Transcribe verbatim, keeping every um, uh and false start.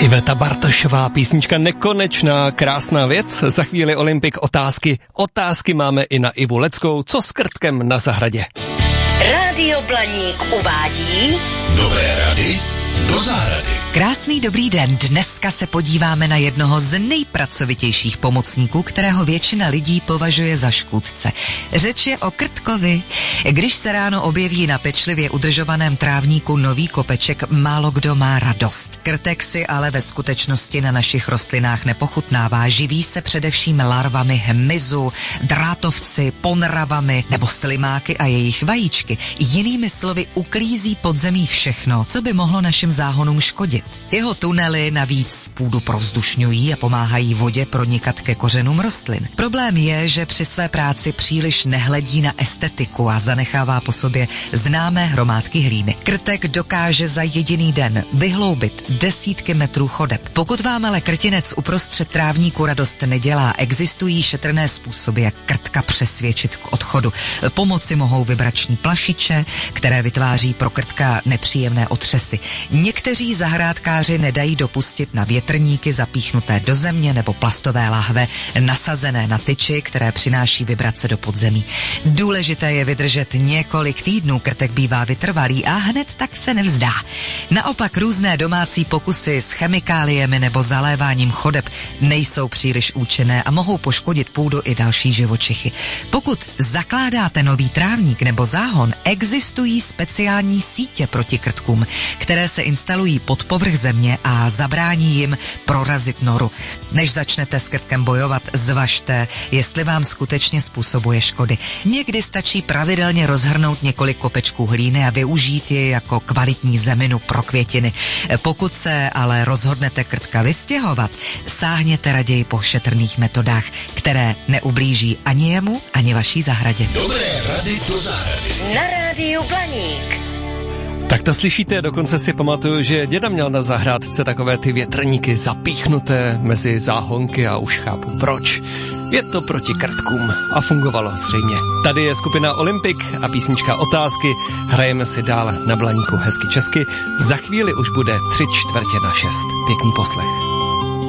Iveta Bartošová, písnička Nekonečná, krásná věc. Za chvíli Olympik otázky. Otázky máme i na Ivu Leckou, co s krtkem na zahradě. Rádio Blaník uvádí Nové rady do zahrady. Krásný dobrý den, dneska se podíváme na jednoho z nejpracovitějších pomocníků, kterého většina lidí považuje za škůdce. Řeč je o krtkovi. Když se ráno objeví na pečlivě udržovaném trávníku nový kopeček, málo kdo má radost. Krtek si ale ve skutečnosti na našich rostlinách nepochutnává, živí se především larvami hmyzu, drátovci, ponravami nebo slimáky a jejich vajíčky. Jinými slovy uklízí pod zemí všechno, co by mohlo našim záhonům škodit. Jeho tunely navíc půdu provzdušňují a pomáhají vodě pronikat ke kořenům rostlin. Problém je, že při své práci příliš nehledí na estetiku a zanechává po sobě známé hromádky hlíny. Krtek dokáže za jediný den vyhloubit desítky metrů chodeb. Pokud vám ale krtinec uprostřed trávníku radost nedělá, existují šetrné způsoby, jak krtka přesvědčit k odchodu. Pomoci mohou vibrační plašiče, které vytváří pro krtka nepříjemné otřesy. Někteří zahrádkáři nedají dopustit na větrníky zapíchnuté do země nebo plastové lahve nasazené na tyči, které přináší vibrace do podzemí. Důležité je vydržet několik týdnů, krtek bývá vytrvalý a hned tak se nevzdá. Naopak různé domácí pokusy s chemikáliemi nebo zaléváním chodeb nejsou příliš účinné a mohou poškodit půdu i další živočichy. Pokud zakládáte nový trávník nebo záhon, existují speciální sítě proti krtkům, které se instalují pod povrch země a zabrání jim prorazit noru. Než začnete s krtkem bojovat, zvažte, jestli vám skutečně způsobuje škody. Někdy stačí pravidelně rozhrnout několik kopečků hlíny a využít ji jako kvalitní zeminu pro květiny. Pokud se ale rozhodnete krtka vystěhovat, sáhněte raději po šetrných metodách, které neublíží ani jemu, ani vaší zahradě. Dobré rady do zahrady. na Rádiu Blaník. Tak to slyšíte, dokonce si pamatuju, že děda měl na zahrádce takové ty větrníky zapíchnuté mezi záhonky a už chápu proč. Je to proti krtkům a fungovalo zřejmě. Tady je skupina Olympik a písnička Otázky. Hrajeme si dál na Blaníku hezky česky. Za chvíli už bude tři čtvrtě na šest. Pěkný poslech.